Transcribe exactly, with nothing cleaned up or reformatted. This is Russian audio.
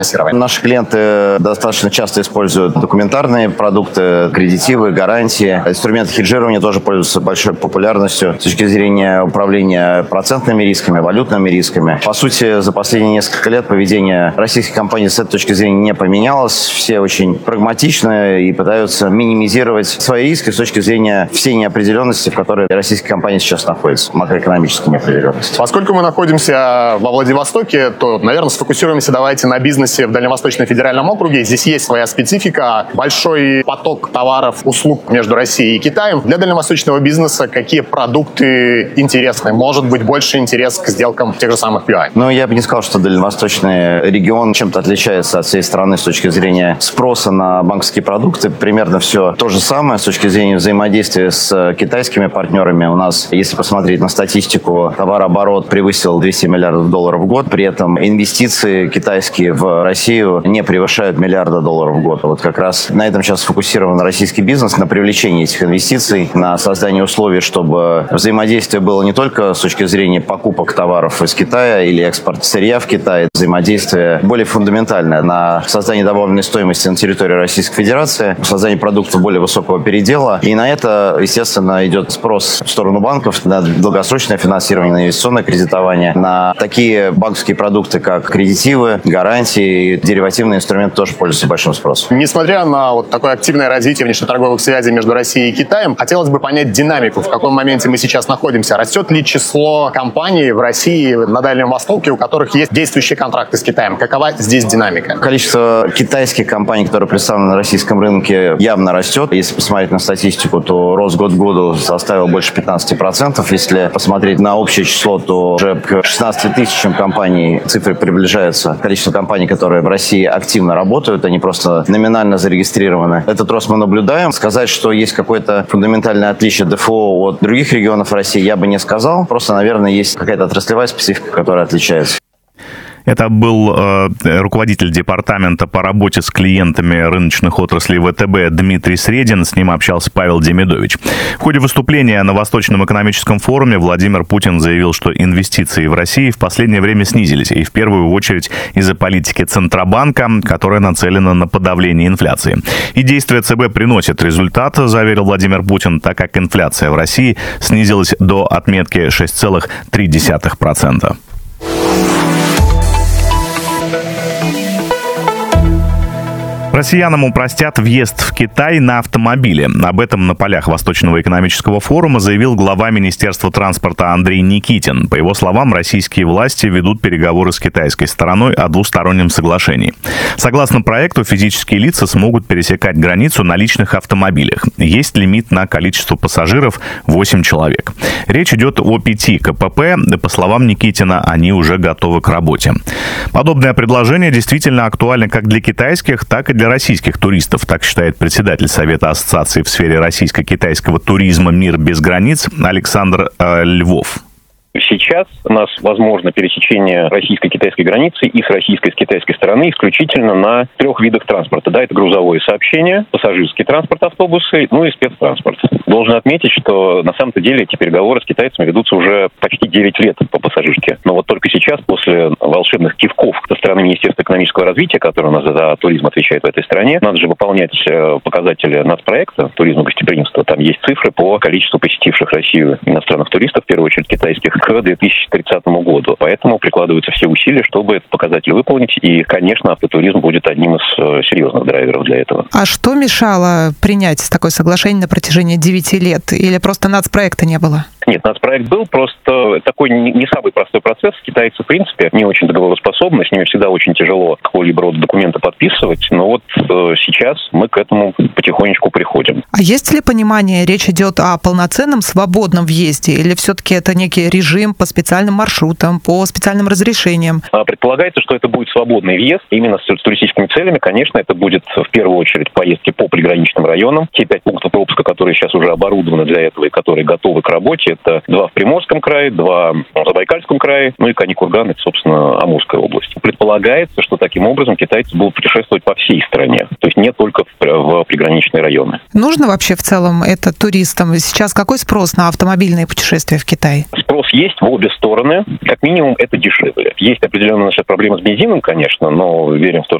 Наши клиенты достаточно часто используют документарные продукты, кредитивы, гарантии. Инструменты хеджирования тоже пользуются большой популярностью с точки зрения управления процентными рисками, валютными рисками. По сути, за последние несколько лет поведение российских компаний с этой точки зрения не поменялось. Все очень прагматичны и пытаются минимизировать свои риски с точки зрения всей неопределенности, в которой российские компании сейчас находятся, макроэкономической неопределенности. Поскольку мы находимся во Владивостоке, то, наверное, сфокусируемся давайте на бизнесе в Дальневосточном федеральном округе. Здесь есть своя специфика, большой поток товаров, услуг между Россией и Китаем. Для дальневосточного бизнеса какие продукты интересны? Может быть, больше интерес к сделкам тех же самых юань? Ну, я бы не сказал, что дальневосточный регион чем-то отличается от всей страны с точки зрения спроса на банковские продукты. Примерно все то же самое с точки зрения взаимодействия с китайскими партнерами. У нас, если посмотреть на статистику, товарооборот превысил двести миллиардов долларов в год. При этом инвестиции китайские в Россию не превышают миллиарда долларов в год. Вот как раз на этом сейчас сфокусирован российский бизнес, на привлечении этих инвестиций, на создании условий, чтобы взаимодействие было не только с точки зрения покупок товаров из Китая или экспорт сырья в Китай, взаимодействие более фундаментальное на создание добавленной стоимости на территории Российской Федерации, создание продуктов более высокого передела. И на это, естественно, идет спрос в сторону банков на долгосрочное финансирование, на инвестиционное кредитование, на такие банковские продукты, как кредитивы, гарантии, деривативные инструменты тоже пользуются большим спросом. Несмотря на вот такое активное развитие внешнеторговых связей между Россией и Китаем, хотелось бы понять динамику, в каком моменте мы сейчас находимся. Растет ли число компаний в России, на Дальнем Востоке, у которых есть действующие контракты с Китаем? Какова здесь динамика? Количество китайских компаний, которые представлены на российском рынке, явно растет. Если посмотреть на статистику, то рост год к году составил больше пятнадцать процентов. Если посмотреть на общее число, то уже к шестнадцати тысячам компаний цифры приближаются. Количество компаний, которые в России активно работают, они просто номинально зарегистрированы. Этот рост мы наблюдаем. Сказать, что есть какое-то фундаментальное отличие ДФО от других регионов России, я бы не сказал. Просто, наверное, есть какая-то отраслевая специфика, которая отличается. Это был э, руководитель департамента по работе с клиентами рыночных отраслей ВТБ Дмитрий Средин. С ним общался Павел Демидович. В ходе выступления на Восточном экономическом форуме Владимир Путин заявил, что инвестиции в России в последнее время снизились. И в первую очередь из-за политики Центробанка, которая нацелена на подавление инфляции. И действия ЦБ приносят результат, заверил Владимир Путин, так как инфляция в России снизилась до отметки шесть целых три десятых процента. Россиянам упростят въезд в Китай на автомобиле. Об этом на полях Восточного экономического форума заявил глава Министерства транспорта Андрей Никитин. По его словам, российские власти ведут переговоры с китайской стороной о двустороннем соглашении. Согласно проекту, физические лица смогут пересекать границу на личных автомобилях. Есть лимит на количество пассажиров – восемь человек. Речь идет о пяти КПП. По словам Никитина, они уже готовы к работе. Подобное предложение действительно актуально как для китайских, так и для российских туристов, так считает председатель Совета ассоциации в сфере российско-китайского туризма «Мир без границ» Александр э, Львов. Сейчас у нас возможно пересечение российско-китайской границы и с российской, и с китайской стороны исключительно на трех видах транспорта. Да, это грузовое сообщение, пассажирский транспорт, автобусы, ну и спецтранспорт. Должен отметить, что на самом-то деле эти переговоры с китайцами ведутся уже почти девять лет по пассажирке. Но вот только сейчас, после волшебных кивков со стороны Министерства экономического развития, которое у нас за туризм отвечает в этой стране, надо же выполнять показатели нацпроекта туризма гостеприимства. Там есть цифры по количеству посетивших Россию иностранных туристов, в первую очередь китайских, к две тысячи тридцатому году. Поэтому прикладываются все усилия, чтобы этот показатель выполнить. И, конечно, автотуризм будет одним из серьезных драйверов для этого. А что мешало принять такое соглашение на протяжении девяти лет? Или просто нацпроекта не было? Нет, нацпроект был, просто такой не самый простой процесс. Китайцы, в принципе, не очень договороспособны, с ними всегда очень тяжело какого-либо рода документы подписывать, но вот э, сейчас мы к этому потихонечку приходим. А есть ли понимание, речь идет о полноценном свободном въезде, или все-таки это некий режим по специальным маршрутам, по специальным разрешениям? Предполагается, что это будет свободный въезд, именно с туристическими целями. Конечно, это будет в первую очередь поездки по приграничным районам. Те пять пунктов пропуска, которые сейчас уже оборудованы для этого и которые готовы к работе, Это два в Приморском крае, два в Забайкальском крае, ну и Кани-Курган, это, собственно, Амурская область. Предполагается, что таким образом китайцы будут путешествовать по всей стране, то есть не только в, в приграничные районы. Нужно вообще в целом это туристам? Сейчас какой спрос на автомобильные путешествия в Китай? Спрос есть в обе стороны. Как минимум, это дешевле. Есть определенная наша проблема с бензином, конечно, но верим в то,